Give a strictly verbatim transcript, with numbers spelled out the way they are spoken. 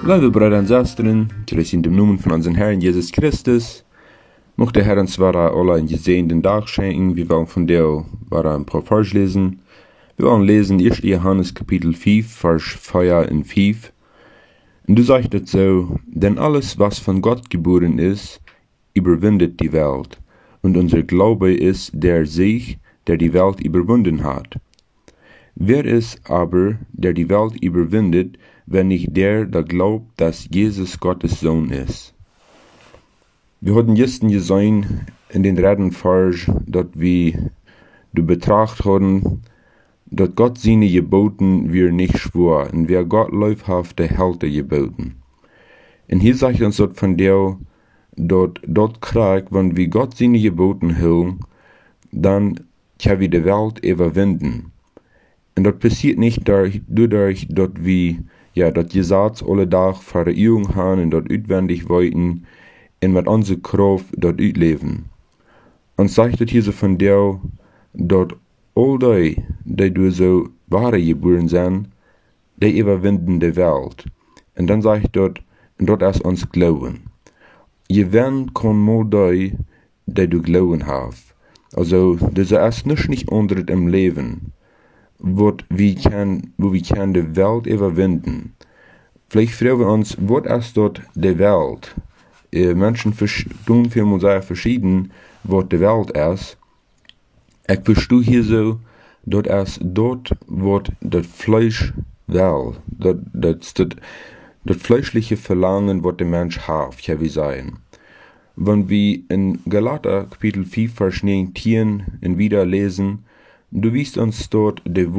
Liebe Brüder und Schwestern, zuerst in dem Namen von unserem Herrn Jesus Christus, möchte der Herr uns zwar alle einen gesegneten Tag schenken. Wir wollen von der ein paar Vers lesen. Wir wollen lesen erster Johannes Kapitel fünf, Vers vier und fünf. Und du sagst es so, denn alles, was von Gott geboren ist, überwindet die Welt. Und unser Glaube ist der Sieg, der die Welt überwunden hat. Wer ist aber, der die Welt überwindet, wenn nicht der, der glaubt, dass Jesus Gottes Sohn ist? Wir hatten gestern gesehen in den dritten Vers, dass wir du betrachtet haben, dass Gott seine Geboten wir nicht schwor, und wer Gott läuft, der hält die Geboten. Und hier sagt uns dort von der, dort, dort kriegt, wenn wir Gott seine Geboten hören, dann können wir die Welt überwinden. Und das passiert nicht dadurch, dass wir, ja, das Gesetz alle Tag vor der Augen haben und dort auswendig wollten und mit unserer Kraft dort ausleben. Und sagt das hier so von der, dort all die, die durch so wahre geboren sind, die überwinden die Welt. Und dann sagt dort, und dort ist uns Glauben. Je werden kann mal die, die du Glauben hast. Also, das ist nicht nicht anderes im Leben, wo wir kann, wo wir kann die Welt überwinden. Vielleicht fragen wir uns, was ist dort die Welt? Äh, Menschen tun vielmal sehr verschieden, was die Welt ist. Ich verstehe hier so, dort ist dort, wo das Fleisch will, das, das, das, das fleischliche Verlangen, was der Mensch hat, kann wir sagen. Wenn wir in Galater Kapitel fünf, Vers neunzehn in wieder lesen, du wirst uns dort die